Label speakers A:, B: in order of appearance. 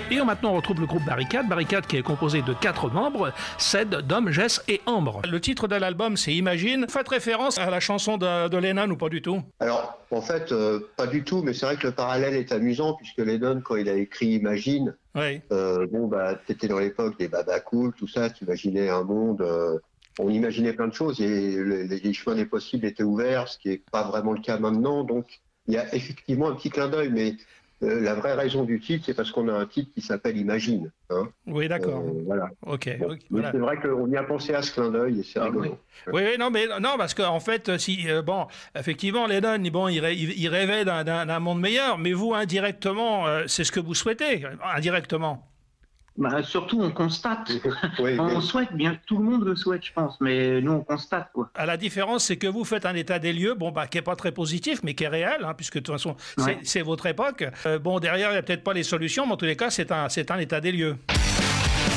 A: Et maintenant, on retrouve le groupe Barricade. Barricade qui est composé de 4 membres, Ced, Dom, Jess et Ambre. Le titre de l'album, c'est Imagine. Faites référence à la chanson de Lennon ou pas du tout?
B: Alors, en fait, pas du tout, mais c'est vrai que le parallèle est amusant, puisque Lennon, quand il a écrit Imagine,
A: Oui.
B: T'étais dans l'époque des Baba Cool, tout ça, tu imaginais un monde... on imaginait plein de choses et les chemins des possibles étaient ouverts, ce qui n'est pas vraiment le cas maintenant. Donc, il y a effectivement un petit clin d'œil, mais la vraie raison du titre, c'est parce qu'on a un titre qui s'appelle Imagine. Hein.
A: Oui, d'accord.
B: Voilà.
A: Ok.
B: Bon,
A: Okay,
B: mais
A: voilà.
B: c'est vrai qu'on y a pensé à ce clin d'œil et c'est rigolo.
A: Oui, non, parce qu'en fait, effectivement, Lennon, il rêvait d'un monde meilleur, mais vous, indirectement, c'est ce que vous souhaitez, indirectement.
C: Bah, surtout, on constate.
B: Oui,
C: On souhaite, bien tout le monde le souhaite, je pense, mais nous, on constate, quoi.
A: La différence, c'est que vous faites un état des lieux, qui est pas très positif, mais qui est réel, hein, puisque de toute façon, c'est votre époque. Derrière, il n'y a peut-être pas les solutions, mais en tous les cas, c'est un état des lieux.